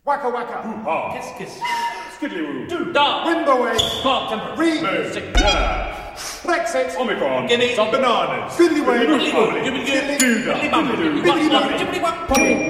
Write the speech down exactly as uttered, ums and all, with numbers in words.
Waka waka. Hoo-ha. Kiss, kiss. Skiddly-woo. Do-da. Windaway. Clark temper. Reed. Move. Sick. Yeah. Brexit. Omicron. Guinea. Some bananas. Fiddly way. Diddly-woo. Holy. Diddly-doo. Do that. Diddly-bum. Diddly-doo. Diddly-bum. Diddly-bum. Diddly-bum. Puddle.